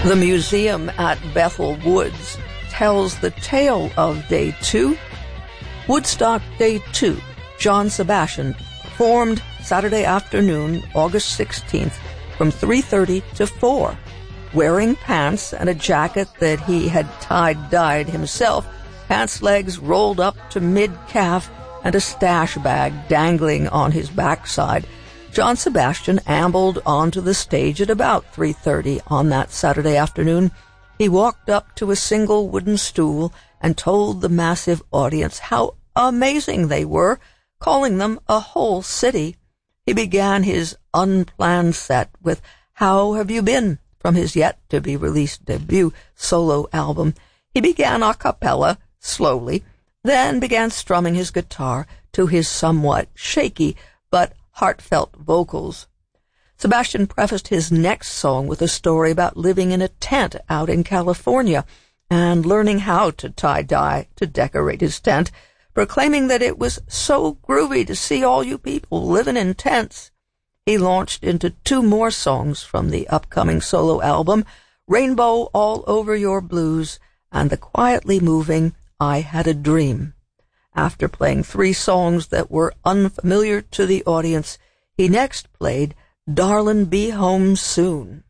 The museum at Bethel Woods tells the tale of Day 2. Woodstock Day 2. John Sebastian performed Saturday afternoon, August 16th, from 3:30 to 4, wearing pants and a jacket that he had tie-dyed himself, pants legs rolled up to mid-calf, and a stash bag dangling on his backside. John Sebastian ambled onto the stage at about 3:30 on that Saturday afternoon. He walked up to a single wooden stool and told the massive audience how amazing they were, calling them a whole city. He began his unplanned set with "How Have You Been?" from his yet-to-be-released debut solo album. He began a cappella, slowly, then began strumming his guitar to his somewhat shaky but heartfelt vocals. Sebastian prefaced his next song with a story about living in a tent out in California and learning how to tie-dye to decorate his tent, proclaiming that it was so groovy to see all you people living in tents. He launched into two more songs from the upcoming solo album, Rainbow All Over Your Blues and the quietly moving I Had a Dream. After playing three songs that were unfamiliar to the audience, he next played Darlin' Be Home Soon.